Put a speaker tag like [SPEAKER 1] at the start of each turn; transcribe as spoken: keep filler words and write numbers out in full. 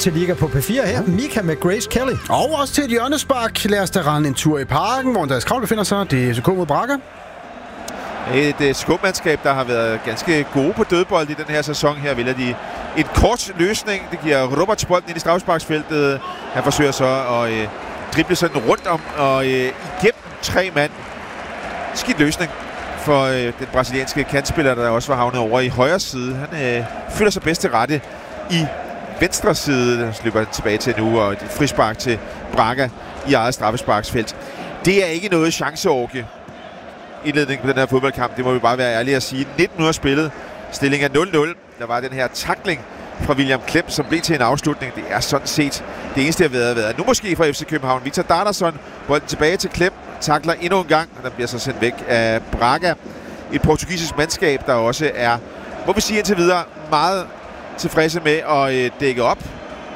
[SPEAKER 1] til Liga på P fire her. Mika med Grace Kelly.
[SPEAKER 2] Og også til et hjørnespark. Lad os da rende en tur i parken, hvor Andreas Kravl befinder sig. Det er F C K mod Braga.
[SPEAKER 3] Et uh, skubmandskab, der har været ganske gode på dødbold i den her sæson. Her vælger de en kort løsning. Det giver Roberts bolden ind i straffesparksfeltet. Han forsøger så at uh, drible sådan rundt om og uh, igennem tre mand. Skidt løsning for uh, den brasilianske kantspiller, der også var havnet over i højre side. Han uh, føler sig bedst til rette i venstre side. Der slipper han tilbage til nu, og et frispark til Braga i eget straffesparksfelt. Det er ikke noget chanceorgie indledning på den her fodboldkamp. Det må vi bare være ærlige at sige. nitten minutter spillet. Stilling er nul nul. Der var den her tackling fra William Klem, som blev til en afslutning. Det er sådan set det eneste, jeg ved at være. Nu måske fra F C København. Victor Dardarsson. Bolden tilbage til Klem. Tackler endnu en gang, og der bliver så sendt væk af Braga. Et portugisisk mandskab, der også er, må vi sige indtil videre, meget tilfredse med at øh, dække op